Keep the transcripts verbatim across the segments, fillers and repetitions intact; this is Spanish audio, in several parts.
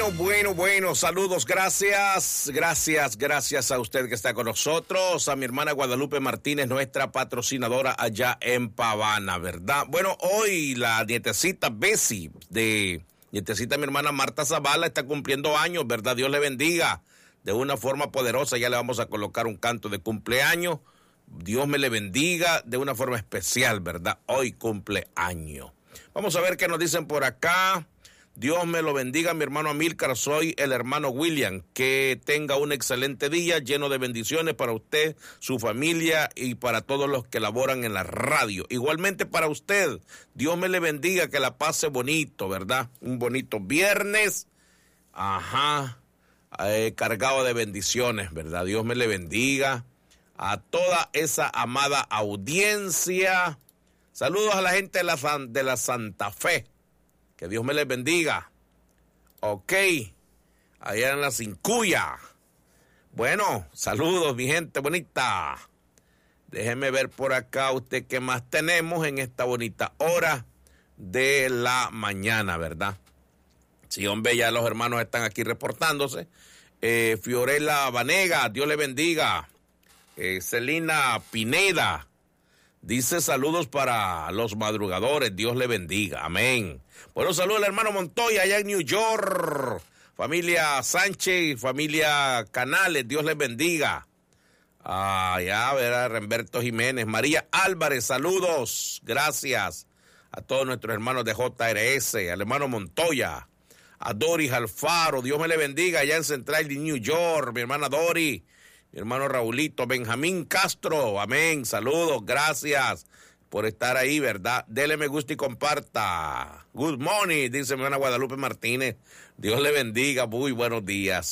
Bueno, bueno, bueno, saludos, gracias, gracias, gracias a usted que está con nosotros, a mi hermana Guadalupe Martínez, nuestra patrocinadora allá en Pavana, ¿verdad? Bueno, hoy la nietecita Bessie, de nietecita mi hermana Marta Zavala, está cumpliendo años, ¿verdad? Dios le bendiga de una forma poderosa, ya le vamos a colocar un canto de cumpleaños, Dios me le bendiga de una forma especial, ¿verdad? Hoy cumpleaños. Vamos a ver qué nos dicen por acá. Dios me lo bendiga, mi hermano Amílcar, soy el hermano William. Que tenga un excelente día lleno de bendiciones para usted, su familia y para todos los que laboran en la radio. Igualmente para usted, Dios me le bendiga, que la pase bonito, ¿verdad? Un bonito viernes, ajá, eh, cargado de bendiciones, ¿verdad? Dios me le bendiga a toda esa amada audiencia. Saludos a la gente de la, de la Santa Fe. Que Dios me les bendiga. Ok. Allá en la Cincuya. Bueno, saludos, mi gente bonita. Déjeme ver por acá usted qué más tenemos en esta bonita hora de la mañana, ¿verdad? Sí, hombre, ya los hermanos están aquí reportándose. Eh, Fiorella Vanega, Dios le bendiga. Eh, Celina Pineda. Dice saludos para los madrugadores, Dios le bendiga, amén. Bueno, saludos al hermano Montoya allá en New York, familia Sánchez, familia Canales, Dios les bendiga. Ah, ya, verá, Remberto Jiménez, María Álvarez, saludos, gracias a todos nuestros hermanos de J R S, al hermano Montoya, a Doris Alfaro, Dios me le bendiga allá en Central de New York, mi hermana Doris. Mi hermano Raulito, Benjamín Castro, amén, saludos, gracias por estar ahí, ¿verdad? Dele me gusta y comparta. Good morning, dice mi hermana Guadalupe Martínez. Dios le bendiga, muy buenos días,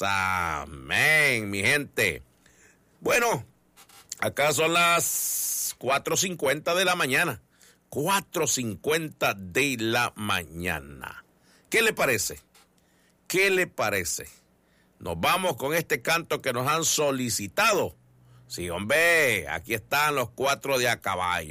amén, mi gente. Bueno, acá son las cuatro cincuenta de la mañana, cuatro cincuenta de la mañana. ¿Qué le parece? ¿Qué le parece? Nos vamos con este canto que nos han solicitado. Sí, hombre, aquí están los cuatro de a caballo.